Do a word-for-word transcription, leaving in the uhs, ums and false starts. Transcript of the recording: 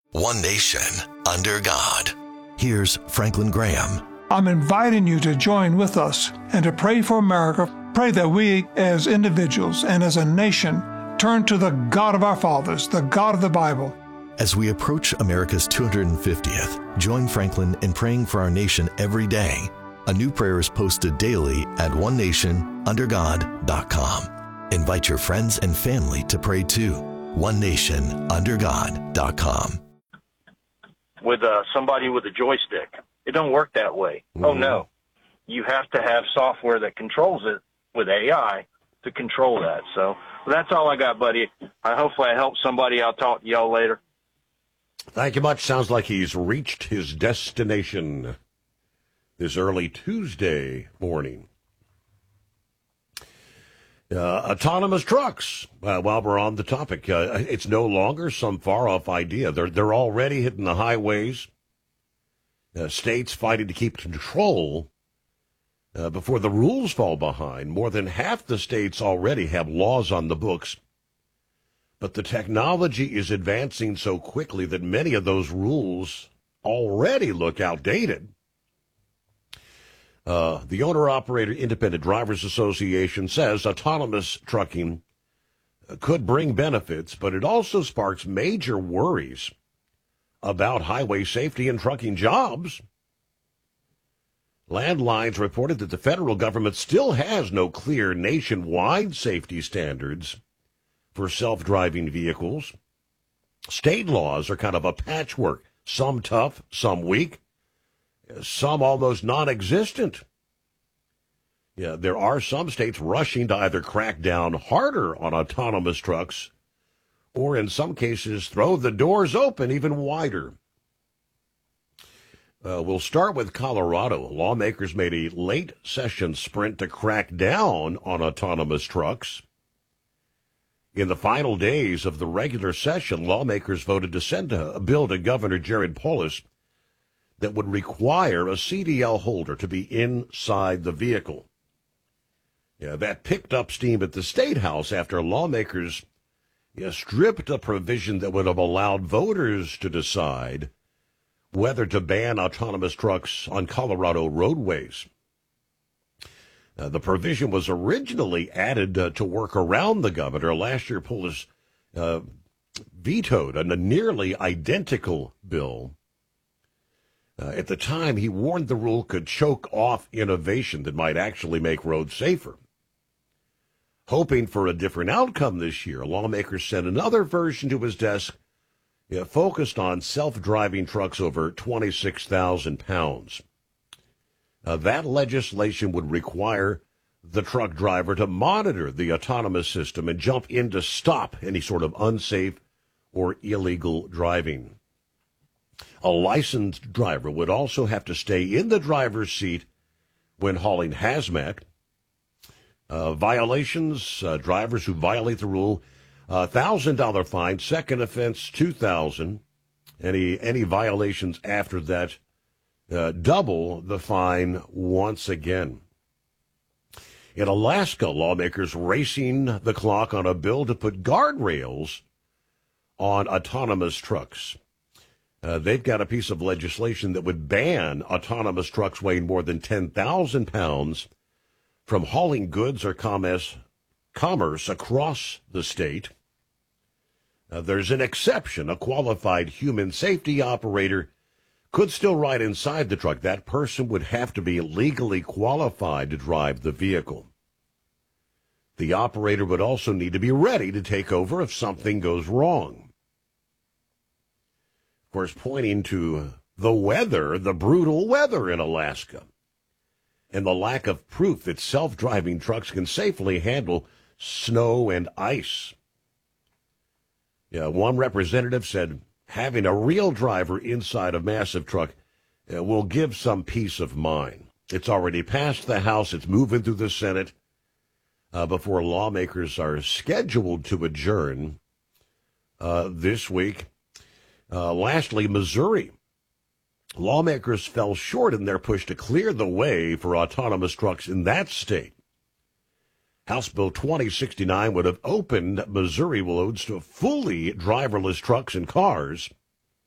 One nation, under God. Here's Franklin Graham. I'm inviting you to join with us and to pray for America. Pray that we as individuals and as a nation turn to the God of our fathers, the God of the Bible. As we approach America's two hundred fiftieth, join Franklin in praying for our nation every day. A new prayer is posted daily at one nation under god dot com. Invite your friends and family to pray too. one nation under god dot com. With uh, somebody with a joystick. It don't work that way. Mm-hmm. Oh, no. You have to have software that controls it with A I to control that. So well, that's all I got, buddy. I hopefully I helped somebody. I'll talk to y'all later. Thank you much. Sounds like he's reached his destination this early Tuesday morning. Uh, autonomous trucks. Uh, while we're on the topic, uh, it's no longer some far-off idea. They're they're already hitting the highways. Uh, states fighting to keep control uh, before the rules fall behind. More than half the states already have laws on the books, but the technology is advancing so quickly that many of those rules already look outdated. Uh, the Owner-Operator Independent Drivers Association says autonomous trucking could bring benefits, but it also sparks major worries about highway safety and trucking jobs. Landlines reported that the federal government still has no clear nationwide safety standards for self-driving vehicles. State laws are kind of a patchwork, some tough, some weak, some almost non-existent. Yeah, there are some states rushing to either crack down harder on autonomous trucks or in some cases throw the doors open even wider. Uh, we'll start with Colorado. Lawmakers made a late session sprint to crack down on autonomous trucks. In the final days of the regular session, lawmakers voted to send a bill to Governor Jared Polis that would require a C D L holder to be inside the vehicle. Yeah, that picked up steam at the State House after lawmakers yeah, stripped a provision that would have allowed voters to decide whether to ban autonomous trucks on Colorado roadways. Uh, the provision was originally added uh, to work around the governor. Last year, Polis uh, vetoed a nearly identical bill. Uh, at the time, he warned the rule could choke off innovation that might actually make roads safer. Hoping for a different outcome this year, lawmakers sent another version to his desk uh, focused on self-driving trucks over twenty-six thousand pounds. Uh, that legislation would require the truck driver to monitor the autonomous system and jump in to stop any sort of unsafe or illegal driving. A licensed driver would also have to stay in the driver's seat when hauling hazmat. Uh, violations, uh, drivers who violate the rule, uh, one thousand dollars fine, second offense, two thousand dollars. Any, any violations after that, uh, double the fine once again. In Alaska, lawmakers racing the clock on a bill to put guardrails on autonomous trucks. Uh, they've got a piece of legislation that would ban autonomous trucks weighing more than ten thousand pounds from hauling goods or commerce, commerce across the state. Uh, there's an exception. A qualified human safety operator could still ride inside the truck. That person would have to be legally qualified to drive the vehicle. The operator would also need to be ready to take over if something goes wrong. Of course, pointing to the weather, the brutal weather in Alaska, and the lack of proof that self-driving trucks can safely handle snow and ice. Yeah, one representative said having a real driver inside a massive truck uh, will give some peace of mind. It's already passed the House. It's moving through the Senate uh, before lawmakers are scheduled to adjourn uh, this week. Uh, lastly, Missouri. Lawmakers fell short in their push to clear the way for autonomous trucks in that state. House Bill twenty sixty-nine would have opened Missouri roads to fully driverless trucks and cars.